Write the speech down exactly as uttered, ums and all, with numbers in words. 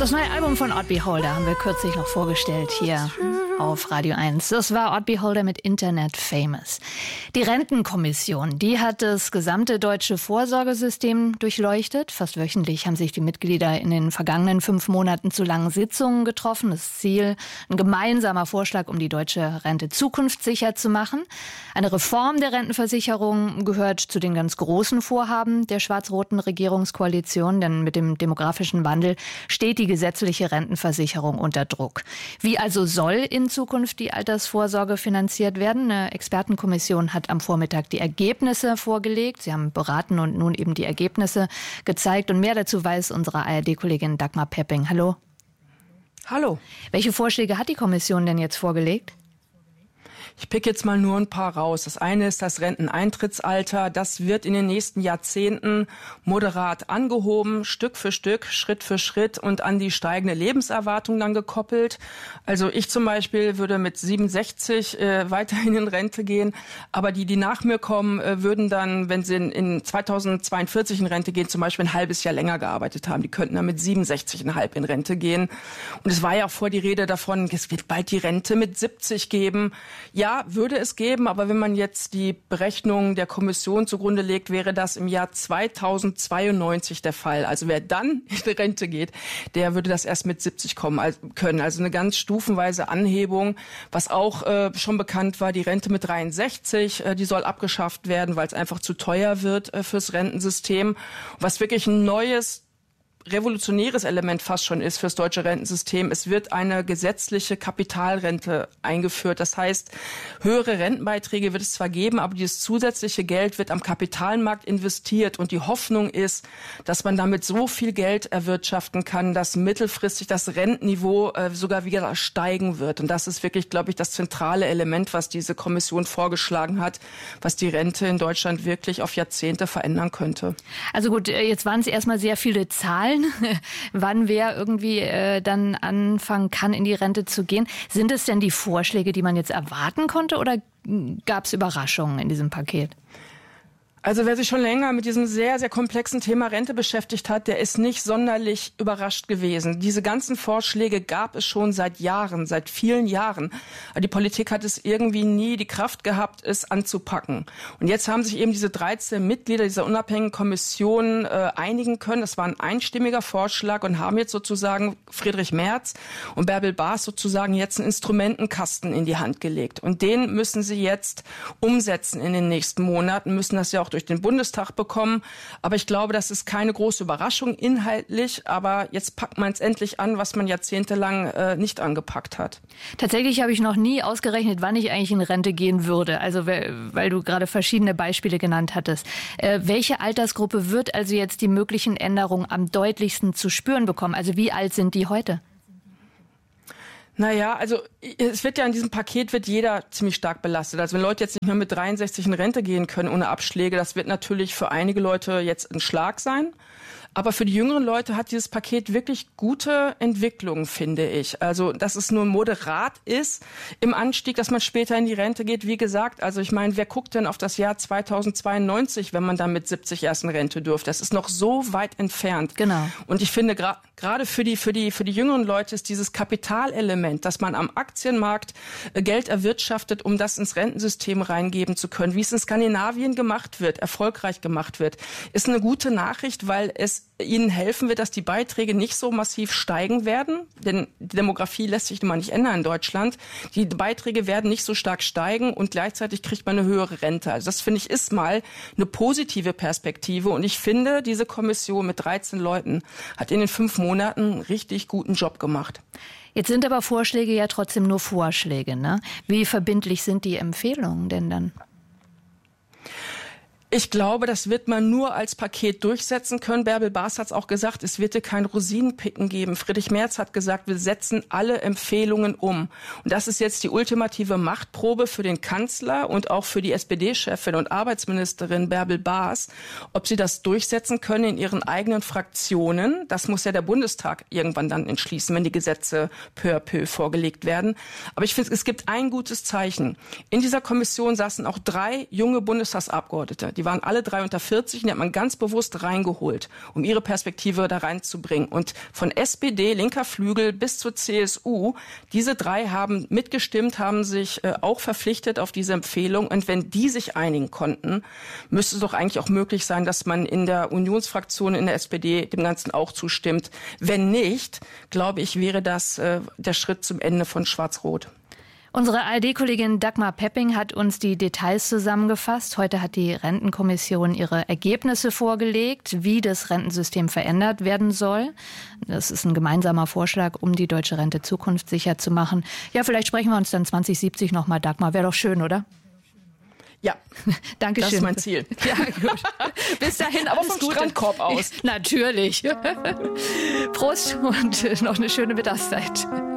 Das neue Album von Odd Beholder haben wir kürzlich noch vorgestellt hier auf Radio eins. Das war Odd Beholder mit Internet Famous. Die Rentenkommission, die hat das gesamte deutsche Vorsorgesystem durchleuchtet. Fast wöchentlich haben sich die Mitglieder in den vergangenen fünf Monaten zu langen Sitzungen getroffen. Das Ziel, ein gemeinsamer Vorschlag, um die deutsche Rente zukunftssicher zu machen. Eine Reform der Rentenversicherung gehört zu den ganz großen Vorhaben der schwarz-roten Regierungskoalition, denn mit dem demografischen Wandel steht die gesetzliche Rentenversicherung unter Druck. Wie also soll in Zukunft die Altersvorsorge finanziert werden? Eine Expertenkommission hat am Vormittag die Ergebnisse vorgelegt. Sie haben beraten und nun eben die Ergebnisse gezeigt. Und mehr dazu weiß unsere A R D-Kollegin Dagmar Pepping. Hallo. Hallo. Welche Vorschläge hat die Kommission denn jetzt vorgelegt? Ich pick jetzt mal nur ein paar raus. Das eine ist das Renteneintrittsalter. Das wird in den nächsten Jahrzehnten moderat angehoben, Stück für Stück, Schritt für Schritt und an die steigende Lebenserwartung dann gekoppelt. Also ich zum Beispiel würde mit siebenundsechzig äh, weiterhin in Rente gehen, aber die, die nach mir kommen, äh, würden dann, wenn sie in, in zweitausendzweiundvierzig in Rente gehen, zum Beispiel ein halbes Jahr länger gearbeitet haben. Die könnten dann mit siebenundsechzig Komma fünf in Rente gehen. Und es war ja auch vor die Rede davon, es wird bald die Rente mit siebzig geben. Ja, Ja, würde es geben, aber wenn man jetzt die Berechnungen der Kommission zugrunde legt, wäre das im Jahr zweitausendzweiundneunzig der Fall. Also wer dann in die Rente geht, der würde das erst mit siebzig kommen können. Also eine ganz stufenweise Anhebung. Was auch äh, schon bekannt war, die Rente mit dreiundsechzig, äh, die soll abgeschafft werden, weil es einfach zu teuer wird äh, fürs Rentensystem. Was wirklich ein neues revolutionäres Element fast schon ist fürs deutsche Rentensystem. Es wird eine gesetzliche Kapitalrente eingeführt. Das heißt, höhere Rentenbeiträge wird es zwar geben, aber dieses zusätzliche Geld wird am Kapitalmarkt investiert. Und die Hoffnung ist, dass man damit so viel Geld erwirtschaften kann, dass mittelfristig das Rentenniveau äh, sogar wieder steigen wird. Und das ist wirklich, glaube ich, das zentrale Element, was diese Kommission vorgeschlagen hat, was die Rente in Deutschland wirklich auf Jahrzehnte verändern könnte. Also gut, jetzt waren es erstmal sehr viele Zahlen, wann wer irgendwie äh, dann anfangen kann, in die Rente zu gehen. Sind es denn die Vorschläge, die man jetzt erwarten konnte, oder gab es Überraschungen in diesem Paket? Also wer sich schon länger mit diesem sehr, sehr komplexen Thema Rente beschäftigt hat, der ist nicht sonderlich überrascht gewesen. Diese ganzen Vorschläge gab es schon seit Jahren, seit vielen Jahren. Aber die Politik hat es irgendwie nie die Kraft gehabt, es anzupacken. Und jetzt haben sich eben diese dreizehn Mitglieder dieser unabhängigen Kommission äh, einigen können. Es war ein einstimmiger Vorschlag und haben jetzt sozusagen Friedrich Merz und Bärbel Baas sozusagen jetzt einen Instrumentenkasten in die Hand gelegt. Und den müssen sie jetzt umsetzen in den nächsten Monaten, müssen das ja auch durch den Bundestag bekommen. Aber ich glaube, das ist keine große Überraschung inhaltlich. Aber jetzt packt man es endlich an, was man jahrzehntelang äh, nicht angepackt hat. Tatsächlich habe ich noch nie ausgerechnet, wann ich eigentlich in Rente gehen würde. Also weil du gerade verschiedene Beispiele genannt hattest. Äh, welche Altersgruppe wird also jetzt die möglichen Änderungen am deutlichsten zu spüren bekommen? Also wie alt sind die heute? Naja, also es wird ja in diesem Paket wird jeder ziemlich stark belastet. Also wenn Leute jetzt nicht mehr mit dreiundsechzig in Rente gehen können ohne Abschläge, das wird natürlich für einige Leute jetzt ein Schlag sein. Aber für die jüngeren Leute hat dieses Paket wirklich gute Entwicklungen, finde ich. Also, dass es nur moderat ist im Anstieg, dass man später in die Rente geht. Wie gesagt, also ich meine, wer guckt denn auf das Jahr zweitausendzweiundneunzig, wenn man dann mit siebzig erst in Rente dürfte? Das ist noch so weit entfernt. Genau. Und ich finde, gra- gerade für die, für die, für die jüngeren Leute ist dieses Kapitalelement, dass man am Aktienmarkt äh, Geld erwirtschaftet, um das ins Rentensystem reingeben zu können, wie es in Skandinavien gemacht wird, erfolgreich gemacht wird, ist eine gute Nachricht, weil es ihnen helfen wird, dass die Beiträge nicht so massiv steigen werden, denn die Demografie lässt sich nun mal nicht ändern in Deutschland. Die Beiträge werden nicht so stark steigen und gleichzeitig kriegt man eine höhere Rente. Also das, finde ich, ist mal eine positive Perspektive und ich finde, diese Kommission mit dreizehn Leuten hat in den fünf Monaten einen richtig guten Job gemacht. Jetzt sind aber Vorschläge ja trotzdem nur Vorschläge, ne? Wie verbindlich sind die Empfehlungen denn dann? Ich glaube, das wird man nur als Paket durchsetzen können. Bärbel Baas hat es auch gesagt, es wird hier kein Rosinenpicken geben. Friedrich Merz hat gesagt, wir setzen alle Empfehlungen um. Und das ist jetzt die ultimative Machtprobe für den Kanzler und auch für die S P D-Chefin und Arbeitsministerin Bärbel Baas, ob sie das durchsetzen können in ihren eigenen Fraktionen. Das muss ja der Bundestag irgendwann dann entschließen, wenn die Gesetze peu à peu vorgelegt werden. Aber ich finde, es gibt ein gutes Zeichen. In dieser Kommission saßen auch drei junge Bundestagsabgeordnete. Die Die waren alle drei unter vierzig und die hat man ganz bewusst reingeholt, um ihre Perspektive da reinzubringen. Und von S P D, linker Flügel, bis zur C S U, diese drei haben mitgestimmt, haben sich äh, auch verpflichtet auf diese Empfehlung. Und wenn die sich einigen konnten, müsste es doch eigentlich auch möglich sein, dass man in der Unionsfraktion, in der S P D dem Ganzen auch zustimmt. Wenn nicht, glaube ich, wäre das äh, der Schritt zum Ende von Schwarz-Rot. Unsere A R D-Kollegin Dagmar Pepping hat uns die Details zusammengefasst. Heute hat die Rentenkommission ihre Ergebnisse vorgelegt, wie das Rentensystem verändert werden soll. Das ist ein gemeinsamer Vorschlag, um die deutsche Rente zukunftssicher zu machen. Ja, vielleicht sprechen wir uns dann zwanzig siebzig nochmal, Dagmar. Wäre doch schön, oder? Ja, Dankeschön. Das ist mein Ziel. Ja, gut. Bis dahin, aber vom Gute. Strandkorb aus. Natürlich. Prost und noch eine schöne Mittagszeit.